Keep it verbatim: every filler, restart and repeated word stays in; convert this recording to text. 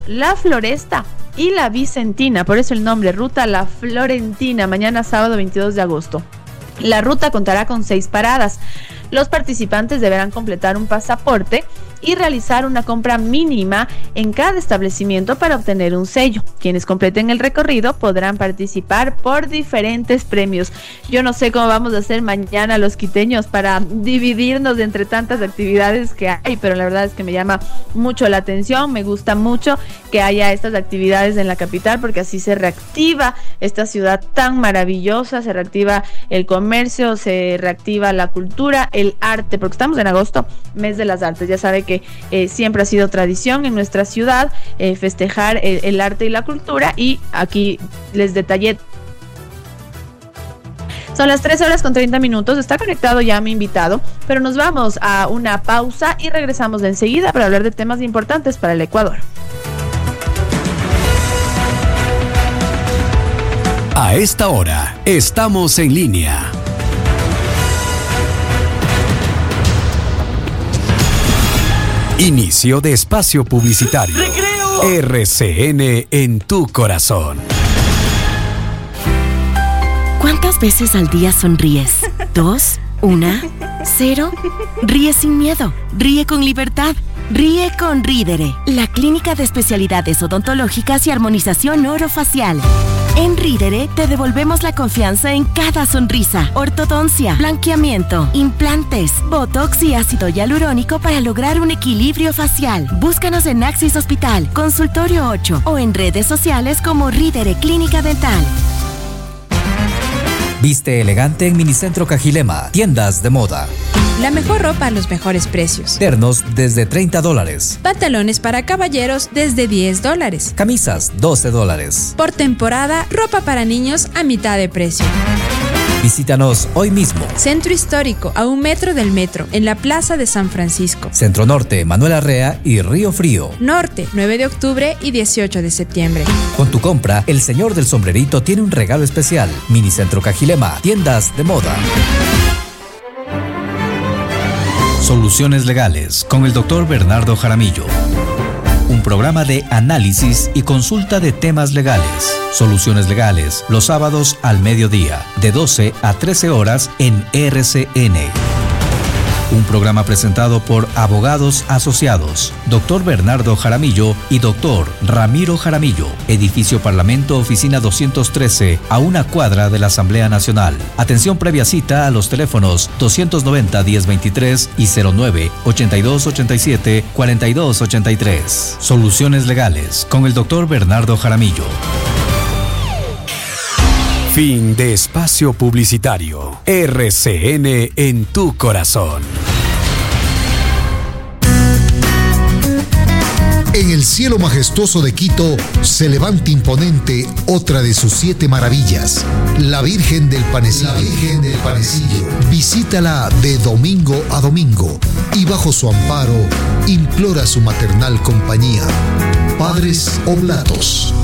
La Floresta y la Vicentina, por eso el nombre, Ruta La Florentina, mañana sábado veintidós de agosto. La ruta contará con seis paradas. Los participantes deberán completar un pasaporte y realizar una compra mínima en cada establecimiento para obtener un sello. Quienes completen el recorrido podrán participar por diferentes premios. Yo no sé cómo vamos a hacer mañana los quiteños para dividirnos entre tantas actividades que hay, pero la verdad es que me llama mucho la atención. Me gusta mucho que haya estas actividades en la capital, porque así se reactiva esta ciudad tan maravillosa, se reactiva el comercio, se reactiva la cultura, el arte, porque estamos en agosto, mes de las artes. Ya sabe que eh, siempre ha sido tradición en nuestra ciudad eh, festejar el, el arte y la cultura, y aquí les detallé. Son las tres horas con treinta minutos, está conectado ya mi invitado, pero nos vamos a una pausa y regresamos de enseguida para hablar de temas importantes para el Ecuador. A esta hora estamos en línea. Inicio de espacio publicitario. ¡Recreo! R C N en tu corazón. ¿Cuántas veces al día sonríes? ¿Dos? ¿Una? ¿Cero? Ríe sin miedo. Ríe con libertad. Ríe con Rídere, la clínica de especialidades odontológicas y armonización orofacial. En Rídere te devolvemos la confianza en cada sonrisa. Ortodoncia, blanqueamiento, implantes, botox y ácido hialurónico para lograr un equilibrio facial. Búscanos en Axis Hospital, Consultorio ocho o en redes sociales como Rídere Clínica Dental. Viste elegante en Minicentro Cajilema, tiendas de moda. La mejor ropa a los mejores precios. Ternos desde treinta dólares. Pantalones para caballeros desde diez dólares. Camisas doce dólares. Por temporada, ropa para niños a mitad de precio. Visítanos hoy mismo. Centro Histórico, a un metro del metro, en la Plaza de San Francisco. Centro Norte, Manuel Arrea y Río Frío. Norte, nueve de octubre y dieciocho de septiembre. Con tu compra, el señor del sombrerito tiene un regalo especial. Minicentro Cajilema, tiendas de moda. Soluciones Legales con el doctor Bernardo Jaramillo. Un programa de análisis y consulta de temas legales. Soluciones Legales, los sábados al mediodía, de doce a trece horas en R C N. Un programa presentado por Abogados Asociados, doctor Bernardo Jaramillo y doctor Ramiro Jaramillo. Edificio Parlamento, oficina doscientos trece, a una cuadra de la Asamblea Nacional. Atención previa cita a los teléfonos doscientos noventa, diez veintitrés y cero nueve, ochenta y dos ochenta y siete, cuarenta y dos ochenta y tres. Soluciones Legales con el doctor Bernardo Jaramillo. Fin de espacio publicitario. R C N en tu corazón. En el cielo majestuoso de Quito se levanta imponente otra de sus siete maravillas, la Virgen del Panecillo. La Virgen del Panecillo. Visítala de domingo a domingo y bajo su amparo implora su maternal compañía. Padres Oblatos.